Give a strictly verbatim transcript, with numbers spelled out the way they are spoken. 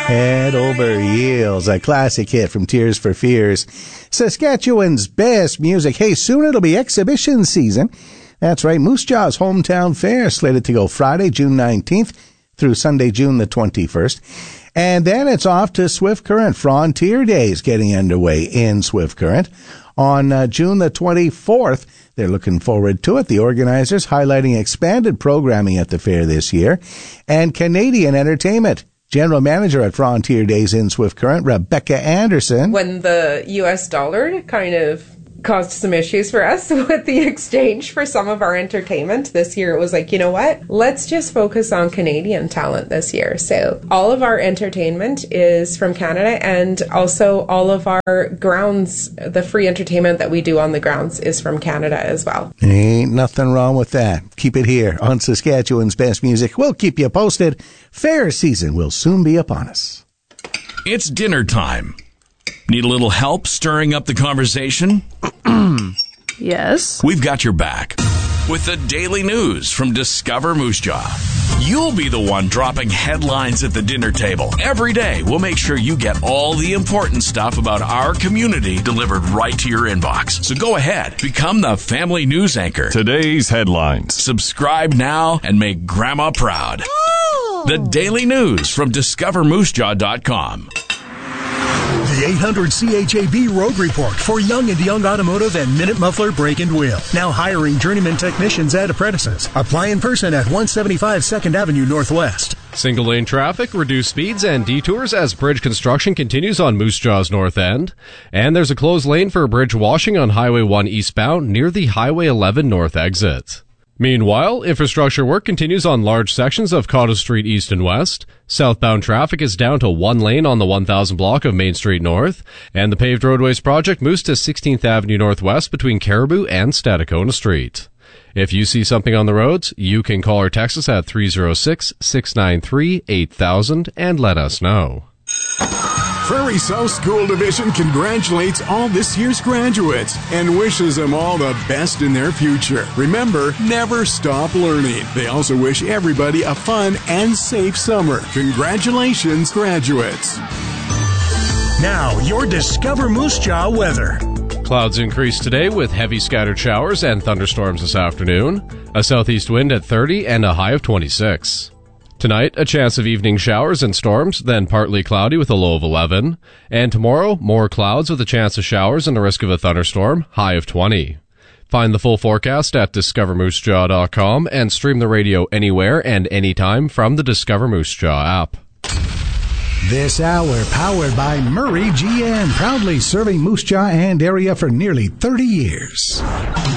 Head over heels, a classic hit from Tears for Fears. Saskatchewan's best music. Hey, soon it'll be exhibition season. That's right, Moose Jaw's Hometown Fair, slated to go Friday, June nineteenth through Sunday, June the twenty-first. And then it's off to Swift Current. Frontier Days getting underway in Swift Current on uh, June the twenty-fourth. They're looking forward to it. The organizers highlighting expanded programming at the fair this year. And Canadian entertainment. General Manager at Frontier Days in Swift Current, Rebecca Anderson. When the U S dollar kind of caused some issues for us with the exchange for some of our entertainment this year, it was like, you know what? Let's just focus on Canadian talent this year. So all of our entertainment is from Canada, and also all of our grounds, the free entertainment that we do on the grounds is from Canada as well. Ain't nothing wrong with that. Keep it here on Saskatchewan's Best Music. We'll keep you posted. Fair season will soon be upon us. It's dinner time. Need a little help stirring up the conversation? Yes. We've got your back with the daily news from Discover Moose Jaw. You'll be the one dropping headlines at the dinner table. Every day, we'll make sure you get all the important stuff about our community delivered right to your inbox. So go ahead, become the family news anchor. Today's headlines. Subscribe now and make Grandma proud. Oh. The daily news from discover moose jaw dot com. The eight hundred C H A B Road Report for Young and Young Automotive and Minute Muffler Brake and Wheel. Now hiring journeyman technicians and apprentices. Apply in person at one seventy-five second Avenue Northwest. Single lane traffic, reduced speeds, and detours as bridge construction continues on Moose Jaw's north end. And there's a closed lane for bridge washing on Highway one eastbound near the Highway eleven north exit. Meanwhile, infrastructure work continues on large sections of Cottage Street east and west. Southbound traffic is down to one lane on the one thousand block of Main Street North, and the paved roadways project moves to sixteenth Avenue Northwest between Caribou and Stadacona Street. If you see something on the roads, you can call or text us at three oh six, six nine three, eight thousand and let us know. Prairie South School Division congratulates all this year's graduates and wishes them all the best in their future. Remember, never stop learning. They also wish everybody a fun and safe summer. Congratulations, graduates. Now, your Discover Moose Jaw weather. Clouds increase today with heavy scattered showers and thunderstorms this afternoon. A southeast wind at thirty and a high of twenty-six. Tonight, a chance of evening showers and storms, then partly cloudy with a low of eleven. And tomorrow, more clouds with a chance of showers and a risk of a thunderstorm, high of twenty. Find the full forecast at discover moose jaw dot com and stream the radio anywhere and anytime from the Discover Moose Jaw app. This hour powered by Murray G M, proudly serving Moose Jaw and area for nearly thirty years.